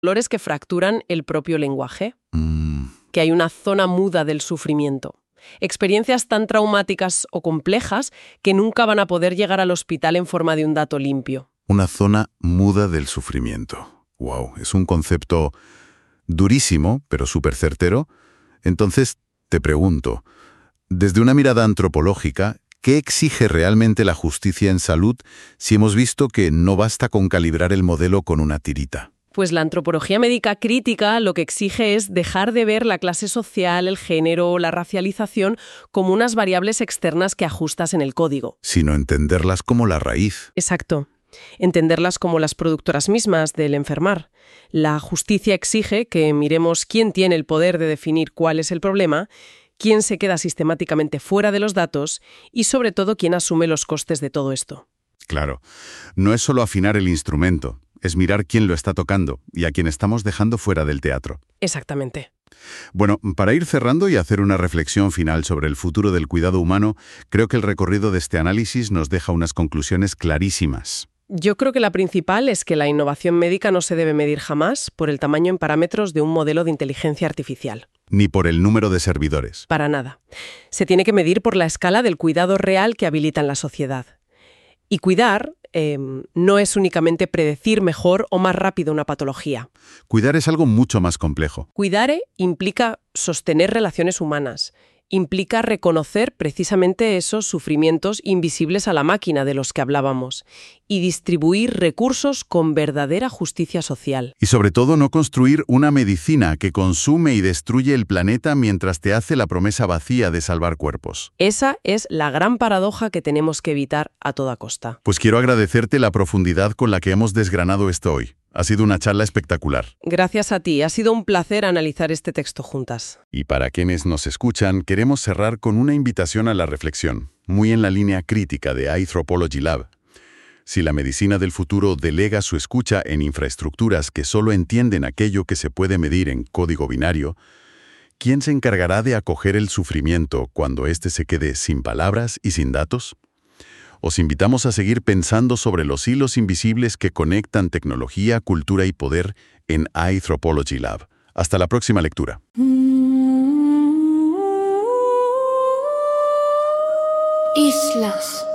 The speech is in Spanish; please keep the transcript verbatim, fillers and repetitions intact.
dolores que fracturan el propio lenguaje, Mm, que hay una zona muda del sufrimiento. Experiencias tan traumáticas o complejas que nunca van a poder llegar al hospital en forma de un dato limpio. una zona muda del sufrimiento. Wow, es un concepto durísimo, pero súper certero. Entonces, te pregunto, desde una mirada antropológica, ¿qué exige realmente la justicia en salud si hemos visto que no basta con calibrar el modelo con una tirita? Pues la antropología médica crítica lo que exige es dejar de ver la clase social, el género o la racialización como unas variables externas que ajustas en el código. Sino entenderlas como la raíz. Exacto. Entenderlas como las productoras mismas del enfermar. La justicia exige que miremos quién tiene el poder de definir cuál es el problema, quién se queda sistemáticamente fuera de los datos y, sobre todo, quién asume los costes de todo esto. Claro, no es solo afinar el instrumento, es mirar quién lo está tocando y a quién estamos dejando fuera del teatro. Exactamente. Bueno, para ir cerrando y hacer una reflexión final sobre el futuro del cuidado humano, creo que el recorrido de este análisis nos deja unas conclusiones clarísimas. Yo creo que la principal es que la innovación médica no se debe medir jamás por el tamaño en parámetros de un modelo de inteligencia artificial. Ni por el número de servidores. Para nada. Se tiene que medir por la escala del cuidado real que habilita en la sociedad. Y cuidar eh, no es únicamente predecir mejor o más rápido una patología. Cuidar es algo mucho más complejo. Cuidar implica sostener relaciones humanas, implica reconocer precisamente esos sufrimientos invisibles a la máquina de los que hablábamos y distribuir recursos con verdadera justicia social. Y sobre todo no construir una medicina que consume y destruye el planeta mientras te hace la promesa vacía de salvar cuerpos. Esa es la gran paradoja que tenemos que evitar a toda costa. Pues quiero agradecerte la profundidad con la que hemos desgranado esto hoy. Ha sido una charla espectacular. Gracias a ti, ha sido un placer analizar este texto juntas. Y para quienes nos escuchan, queremos cerrar con una invitación a la reflexión, muy en la línea crítica de iAnthropology Lab. Si la medicina del futuro delega su escucha en infraestructuras que solo entienden aquello que se puede medir en código binario, ¿quién se encargará de acoger el sufrimiento cuando éste se quede sin palabras y sin datos? Os invitamos a seguir pensando sobre los hilos invisibles que conectan tecnología, cultura y poder en iAnthropology Lab. Hasta la próxima lectura. Islas.